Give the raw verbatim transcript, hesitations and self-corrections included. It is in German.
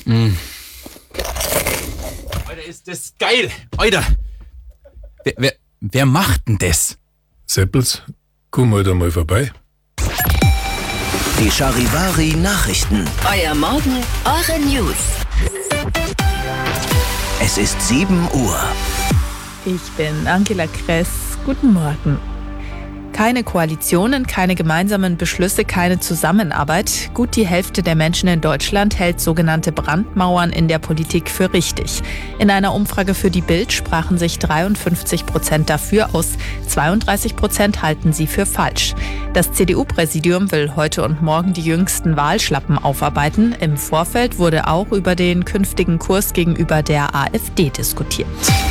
Mm. Alter, ist das geil. Alter. Wer, wer, wer macht denn das? Seppels, komm halt einmal vorbei. Die Charivari-Nachrichten. Euer Morgen, eure News. Es ist sieben Uhr. Ich bin Angela Kress. Guten Morgen. Keine Koalitionen, keine gemeinsamen Beschlüsse, keine Zusammenarbeit. Gut die Hälfte der Menschen in Deutschland hält sogenannte Brandmauern in der Politik für richtig. In einer Umfrage für die Bild sprachen sich dreiundfünfzig Prozent dafür aus, zweiunddreißig Prozent halten sie für falsch. Das C D U-Präsidium will heute und morgen die jüngsten Wahlschlappen aufarbeiten. Im Vorfeld wurde auch über den künftigen Kurs gegenüber der AfD diskutiert.